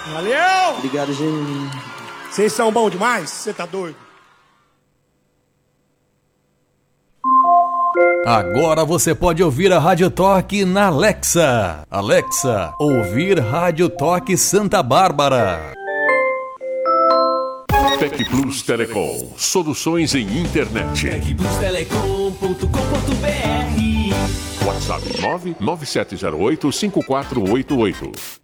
Valeu! Obrigado, gente. Vocês são bons demais? Você tá doido? Agora você pode ouvir a Rádio Toque na Alexa. Alexa, ouvir Rádio Toque Santa Bárbara. Tec Plus Telecom, soluções em internet. tecplustelecom.com.br. WhatsApp 997085488.